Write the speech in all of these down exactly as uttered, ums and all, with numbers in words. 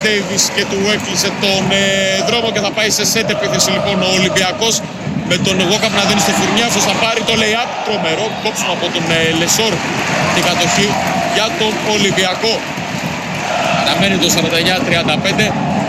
Ντέιβις και του έκλεισε τον ε, δρόμο και θα πάει σε σετ επίθεση λοιπόν ο Ολυμπιακός με τον Γόκαπ να δίνει στο Φουρνιά. Αυτός θα πάρει το lay-up, τρομερό κόψιμο από τον ε, Λεσόρ την κατοχή για τον Ολυμπιακό. Αναμένει το σαράντα εννιά τριάντα πέντε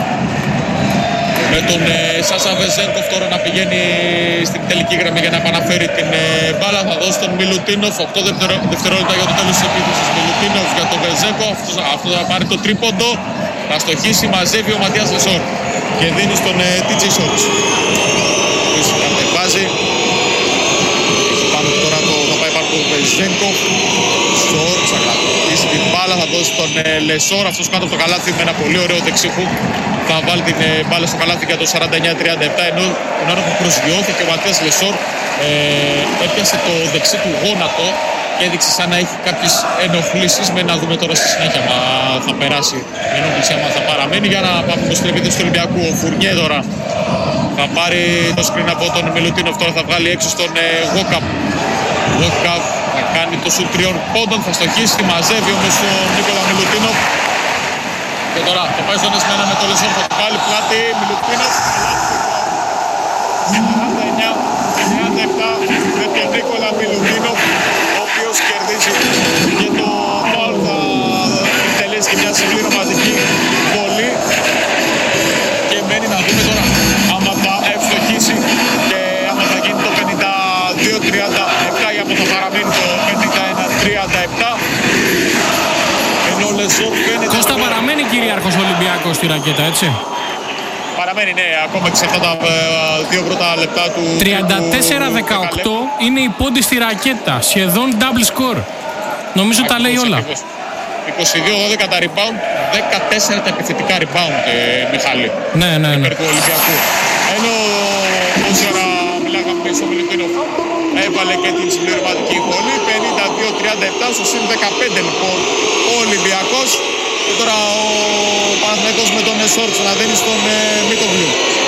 με τον ε, Σάσα Βεζένκοφ τώρα να πηγαίνει στην τελική γραμμή για να επαναφέρει την ε, μπάλα. Θα δώσει τον Μιλουτίνοφ, οκτώ δευτερόλεπτα για το τέλος της επίθεσης. Μιλουτίνοφ για τον Βεζένκοφ, αυτός, αυτό θα πάρει το τρίποντο. Θα στοχίσει, μαζεύει ο Ματίας Λεσόρ και δίνει στον ε, τι τζέι Shorts. Πίσω κατεβάζει. Πάνω τώρα το, θα πάει πάνω τον Βεζένκοφ. Shorts θα κρατήσει την μπάλα, θα δώσει τον ε, Λεσόρ. Αυτός κάτω από το καλάθι με ένα πολύ ωραίο δεξιχού. Θα βάλει την ε, μπάλα στο καλάθι για το σαράντα εννιά τριάντα επτά, ενώ την ώρα που προσγειώθηκε ο Ματίας Λεσόρ ε, έπιασε το δεξί του γόνατο και έδειξε σαν να έχει κάποιες ενοχλήσεις. Με να δούμε τώρα στη συνέχεια μα θα περάσει η ενοχλήση, άμα θα παραμένει. Για να πάμε στο επίθεση του Ολυμπιακού. Ο Φουρνιέ τώρα θα πάρει το screen από τον Μιλουτίνοφ. Τώρα θα βγάλει έξω στον ε, Γόκαπ. Γόκαπ θα κάνει το σουτ τριών πόντων, θα στοχίσει, μαζεύει όμως ο Νίκολα Μιλουτίνοφ. Και τώρα θα πάει στον Εσμένα με το Λεσόρ, θα του βάλει πλάτη Μιλουτίνοφ. σαράντα εννιά τριάντα επτά με τον Νίκολα Μιλουτίνοφ, ο οποίος κερδίζει και το φάουλ. Θα τελέσει και μια συμπληρωματική βολή και μένει να δούμε τώρα άμα θα ευστοχίσει και άμα θα γίνει το πενήντα δύο τριάντα επτά ή άμα θα παραμείνει το πενήντα ένα τριάντα επτά. Κώστα, παραμένει κυρίαρχος Ολυμπιακός στη ρακέτα, έτσι. Παραμένει, ναι, ακόμα και σε αυτά τα δύο πρώτα λεπτά του τριάντα τέσσερα δεκαοκτώ είναι η πόντη στη ρακέτα, σχεδόν double score. Νομίζω ακριβώς, τα λέει όλα. Ακριβώς. είκοσι δύο δώδεκα τα rebound, δεκατέσσερα τα επιθετικά rebound, ε, Μιχάλη. Ναι, ναι, ναι. Υπέρ του Ολυμπιακού. Ενώ όση ώρα μιλάγαμε με στο Μιλουτίνοφ, έβαλε και την συμπληρωματική βολή. πενήντα δύο τριάντα επτά στο συν δεκαπέντε λοιπόν ο Ολυμπιακός. Και τώρα ο Παναθηναϊκός με τον Shorts να δίνει στον ε, Μίτογλου.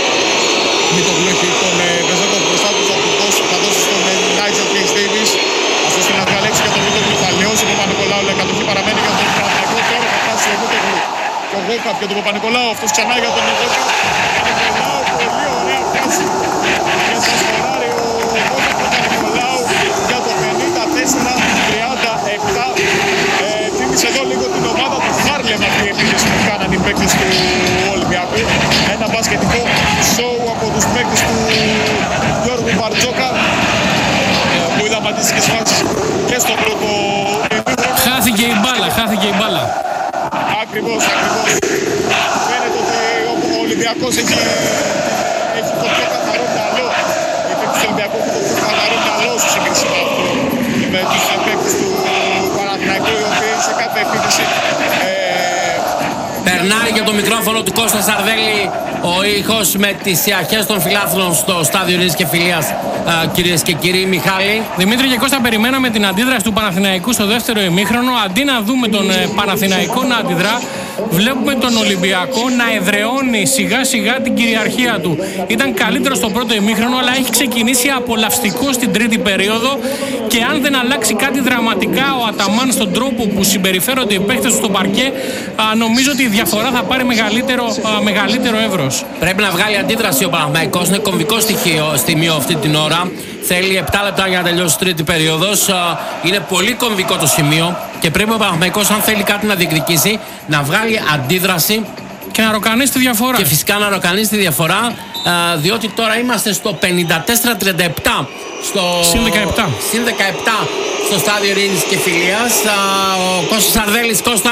Μίτογλου έχει τον ε, Βεζέκοφ μπροστά του, θα του δώσει, θα δώσει στον ε, Νάιτζελ Κέις Ντέιβις. Αυτός θέλει να διαλέξει για τον Μίτογλου, θα λιώσει τον Παπα-Νικολάου, λέει κατοχή παραμένει για τον Παναθηναϊκό. Τώρα θα φτάσει ο Μίτογλου και ο Γόκαπ για τον Παπα-Νικολάου. Αυτός ξανά για τον Γόκαπ. Παπα-Νικολάου, πολύ ωραία φάση. Και θα σκοράρει ο Γόκαπ Παπα-Νικολάου για το πενήντα τέσσερα τριάντα επτά. Τίμησε εδώ λίγο την ομάδα του Χάρλεμ αυτή η επίθεση που κάνανε οι παίκτες του Ολυμπιακού. Ένα μπασκετικό σοου από τους παίκτες του Γιώργου Μπαρτζόκα που είδαμε αντίστοιχες φάσεις και στο πρώτο. Χάθηκε η μπάλα, χάθηκε η μπάλα. Ακριβώς, ακριβώς. Φαίνεται ότι ο Ολυμπιακός έχει, έχει το πιο καθαρό μυαλό. Οι παίκτες του Ολυμπιακού έχουν το πιο καθαρό μυαλό σε σύγκριση με αυτό. Με τους παίκτες του Παναθηναϊκού, οι οποίοι σε κάθε επίθεση ε... περνάει για το μικρόφωνο του Κώστα Σαρδέλη ο ήχος με τις αρχές των φιλάθλων στο στάδιο Ειρήνης και Φιλίας, κυρίες και κύριοι. Μιχάλη. Δημήτρη και Κώστα, περιμέναμε την αντίδραση του Παναθηναϊκού στο δεύτερο ημίχρονο. Αντί να δούμε τον ε, Παναθηναϊκό να αντιδρά, βλέπουμε τον Ολυμπιακό να εδραιώνει σιγά σιγά την κυριαρχία του. Ήταν καλύτερο στο πρώτο ημίχρονο, αλλά έχει ξεκινήσει απολαυστικό στην τρίτη περίοδο. Και αν δεν αλλάξει κάτι δραματικά ο Αταμάν στον τρόπο που συμπεριφέρονται οι παίκτες του στο παρκέ, α, νομίζω ότι η διαφορά θα πάρει μεγαλύτερο, α, μεγαλύτερο εύρος. Πρέπει να βγάλει αντίδραση ο Παναθηναϊκός. Είναι κομβικό στοιχείο στιγμίο αυτή την ώρα. Θέλει επτά λεπτά για να τελειώσει η τρίτη περίοδος. Είναι πολύ κομβικό το σημείο και πρέπει ο Παναθηναϊκός, αν θέλει κάτι να διεκδικήσει, να βγάλει αντίδραση και να ροκανίσει τη διαφορά. Και φυσικά να ροκανίσει τη διαφορά, διότι τώρα είμαστε στο πενήντα τέσσερα τριάντα επτά. Στο συν δεκαεπτά. συν δεκαεπτά στο στάδιο Ειρήνης και Φιλίας. Ο Κώστας Σαρδέλης. Κώστα.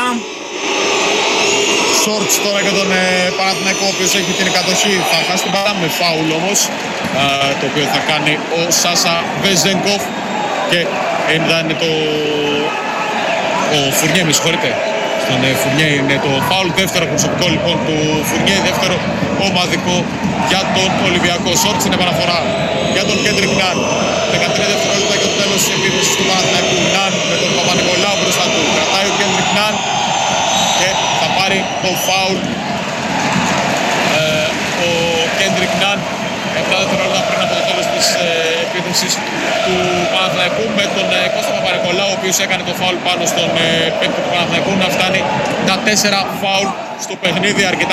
Shorts τώρα για τον ε, Παναθηναϊκό, ο οποίος έχει την κατοχή. Θα χάσει την μπάλα με φάουλ όμως, α, το οποίο θα κάνει ο Σάσα Βεζένκοφ. Και είναι το... ο Φουρνιέ, με συγχωρείτε. Στον ε, Φουρνιέ είναι το φάουλ. Δεύτερο προσωπικό λοιπόν του Φουρνιέ. Δεύτερο ομαδικό για τον Ολυμπιακό. Shorts είναι παραφορά για τον Κέντρικ Ναν. δεκατρία δευτερόλεπτα για το τέλος της επίθεσης του Παναθηναϊκού. Ναν με τον Παπα-Νικολάου μπροστά του. Κρατάει ο Κέντρικ Ναν και θα πάρει το φάουλ ε, ο Κέντρικ Ναν επτά δευτερόλεπτα πριν από το τέλος της ε, επίθεσης του Παναθηναϊκού, με τον ε, Κώστα Παπα-Νικολάου, ο οποίος έκανε το φάουλ πάνω στον ε, παίκτη του Παναθηναϊκού, να φτάνει τα τέσσερα φάουλ στο παιχνίδι αρκετά